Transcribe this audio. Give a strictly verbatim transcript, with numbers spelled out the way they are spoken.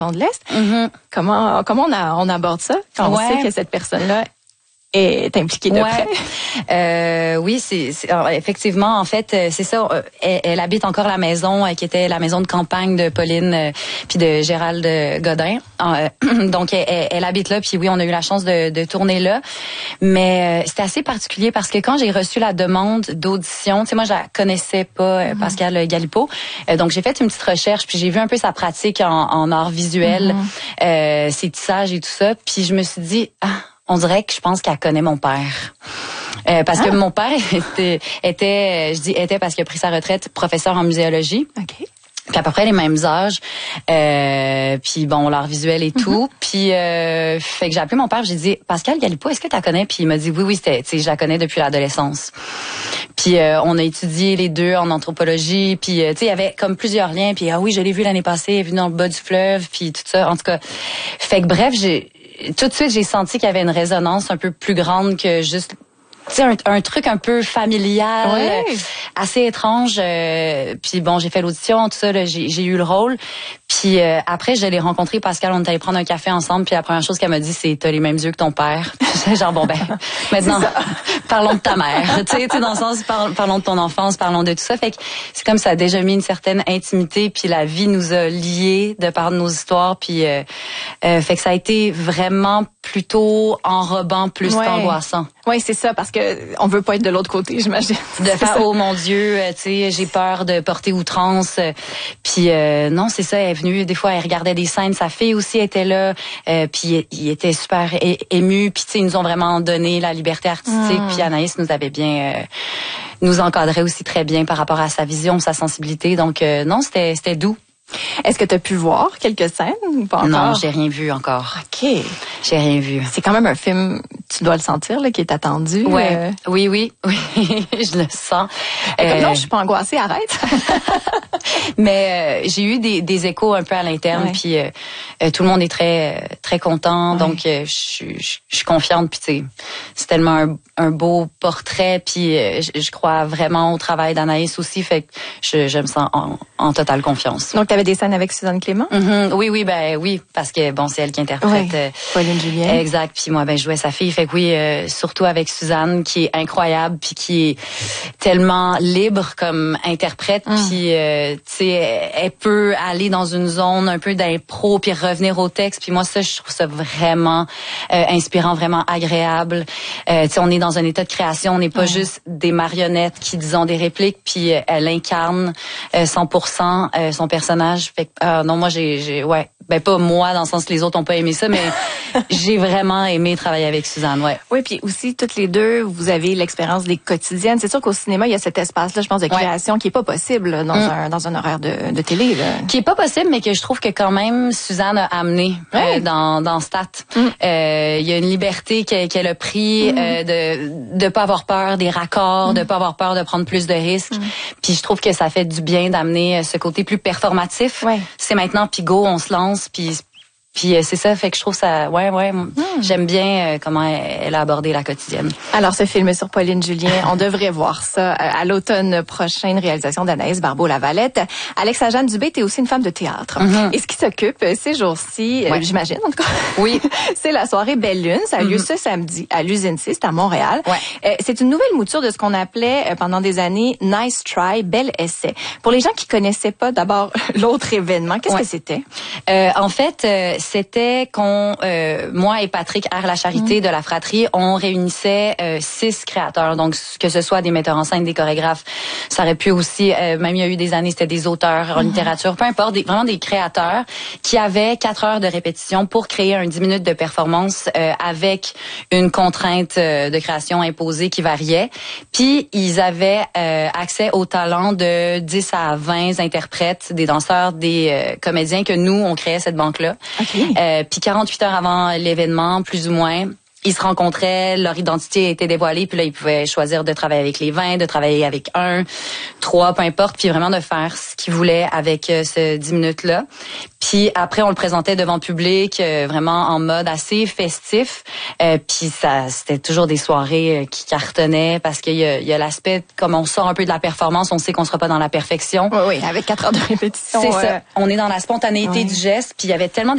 de l'Est. Mm-hmm. Comment comment on, a, on aborde ça quand ouais. on sait que cette personne-là est impliquée de ouais. près? Euh, oui, c'est, c'est alors, effectivement, en fait, c'est ça. Elle, elle habite encore la maison euh, qui était la maison de campagne de Pauline euh, puis de Gérald Godin. Euh, donc, elle, elle habite là. Puis oui, on a eu la chance de, de tourner là. Mais euh, c'était assez particulier parce que quand j'ai reçu la demande d'audition, tu sais, moi, je la connaissais pas, euh, mm-hmm. Pascal Galipeau. Euh, donc, j'ai fait une petite recherche puis j'ai vu un peu sa pratique en, en art visuel, mm-hmm. euh, ses tissages et tout ça. Puis je me suis dit, ah, on dirait que je pense qu'elle connaît mon père. Euh, parce ah. que mon père était, était, je dis était parce qu'il a pris sa retraite, professeur en muséologie. OK. Puis à peu près les mêmes âges. Euh, puis bon, l'art visuel et tout. Mm-hmm. Puis euh, fait que j'ai appelé mon père, j'ai dit Pascal Galipeau, est-ce que tu la connais? Puis il m'a dit oui, oui, c'était, tu sais, je la connais depuis l'adolescence. Puis euh, on a étudié les deux en anthropologie. Puis euh, tu sais, il y avait comme plusieurs liens. Puis ah oui, je l'ai vu l'année passée, elle est venue dans le bas du fleuve. Puis tout ça. En tout cas, fait que bref, j'ai tout de suite j'ai senti qu'il y avait une résonance un peu plus grande que juste. Tu sais, un, un truc un peu familial, ouais. assez étrange. Euh, puis bon, j'ai fait l'audition, tout ça, là, j'ai, j'ai eu le rôle. Puis euh, après, je l'ai rencontré, Pascal, on est allé prendre un café ensemble. Puis la première chose qu'elle m'a dit, c'est « T'as les mêmes yeux que ton père. » Genre, bon, ben, maintenant, parlons de ta mère. Tu sais, dans le sens, par, parlons de ton enfance, parlons de tout ça. Fait que c'est comme ça a déjà mis une certaine intimité. Puis la vie nous a liés de par nos histoires. Puis euh, euh, fait que ça a été vraiment plutôt enrobant plus ouais. qu'angoissant. Oui, c'est ça, parce que on veut pas être de l'autre côté, j'imagine. De faire oh mon Dieu, tu sais, j'ai peur de porter outrance. Puis euh, non, c'est ça, elle est venue des fois, elle regardait des scènes, sa fille aussi était là, euh, puis il était super é- ému, puis tu sais, ils nous ont vraiment donné la liberté artistique, mmh. puis Anaïs nous avait bien euh, nous encadrait aussi très bien par rapport à sa vision, sa sensibilité. Donc euh, non, c'était c'était doux. Est-ce que tu as pu voir quelques scènes ou pas encore? Non, j'ai rien vu encore. OK. J'ai rien vu. C'est quand même un film, tu dois le sentir, là, qui est attendu. Ouais. Euh... Oui, oui, oui, je le sens. Euh... Non, je suis pas angoissée, arrête. Mais euh, j'ai eu des, des échos un peu à l'interne, ouais. puis euh, euh, tout le monde est très très content, ouais. donc euh, je suis confiante. Puis tu sais, c'est tellement un, un beau portrait, puis euh, je crois vraiment au travail d'Anaïs aussi, fait que je, je me sens en, en totale confiance. Donc tu avais des scènes avec Suzanne Clément? Mm-hmm. Oui, oui, ben oui, parce que bon, c'est elle qui interprète. Ouais. Euh, Pauline Julien. Exact. Puis moi, ben je jouais sa fille, fait que oui, euh, surtout avec Suzanne, qui est incroyable, puis qui est tellement libre comme interprète, mm. puis euh, tu sais, elle peut aller dans une zone un peu d'impro puis revenir au texte. Puis moi, ça, je trouve ça vraiment euh, inspirant, vraiment agréable. Euh, tu sais, on est dans un état de création, on n'est pas ouais. juste des marionnettes qui disons des répliques, puis euh, elle incarne euh, cent pour cent euh, son personnage. Fait que, euh, non, moi, j'ai, j'ai, ouais, ben pas moi dans le sens que les autres ont pas aimé ça, mais j'ai vraiment aimé travailler avec Suzanne, ouais. Oui, puis aussi toutes les deux, vous avez l'expérience des quotidiennes. C'est sûr qu'au cinéma, il y a cet espace-là, je pense, de création ouais. qui est pas possible dans mm. un dans un horaire de, de télé. Là. Qui est pas possible, mais que je trouve que quand même Suzanne a amené ouais. euh, dans dans Stat. Mm. Euh, il y a une liberté qu'elle, qu'elle a pris mm. euh, de de pas avoir peur des raccords, mm. de pas avoir peur de prendre plus de risques. Mm. Puis je trouve que ça fait du bien d'amener ce côté plus performatif. Ouais. C'est maintenant puis go, on se lance puis Puis c'est ça, fait que je trouve ça, ouais, ouais, mmh. j'aime bien euh, comment elle, elle a abordé la quotidienne. Alors, ce film sur Pauline Julien, on devrait voir ça à l'automne prochain, une réalisation d'Anaïs Barbeau-Lavalette. Alexa-Jeanne Dubé, t'es aussi une femme de théâtre. Mmh. Et ce qui s'occupe ces jours-ci, ouais. euh, j'imagine en tout cas, oui, c'est la soirée Belle Lune. Ça a lieu mmh. ce samedi à l'Usine six, c'est à Montréal. Ouais. Euh, c'est une nouvelle mouture de ce qu'on appelait euh, pendant des années Nice Try, Bel Essai. Pour les gens qui connaissaient pas d'abord l'autre événement, qu'est-ce ouais. que c'était? Euh, en fait, euh, c'était qu'on, euh, moi et Patrick R. La Charité mmh. de la Fratrie, on réunissait euh, six créateurs, donc que ce soit des metteurs en scène, des chorégraphes, ça aurait pu aussi, euh, même il y a eu des années, c'était des auteurs en mmh. littérature, peu importe, des, vraiment des créateurs qui avaient quatre heures de répétition pour créer un dix minutes de performance euh, avec une contrainte euh, de création imposée qui variait. Puis ils avaient euh, accès au talent de dix à vingt interprètes, des danseurs, des euh, comédiens que nous, on créait cette banque-là. Okay. Euh, puis quarante-huit heures avant l'événement, plus ou moins, ils se rencontraient, leur identité était dévoilée, puis là, ils pouvaient choisir de travailler avec les vingt, de travailler avec un, trois, peu importe, puis vraiment de faire ce qu'ils voulaient avec euh, ce dix minutes-là. Puis après, on le présentait devant le public, euh, vraiment en mode assez festif. Euh, puis ça, c'était toujours des soirées euh, qui cartonnaient parce qu'il y a, il y a l'aspect, comme on sort un peu de la performance, on sait qu'on sera pas dans la perfection. Oui, oui, avec quatre heures de répétition. C'est euh... ça. On est dans la spontanéité oui. du geste, puis il y avait tellement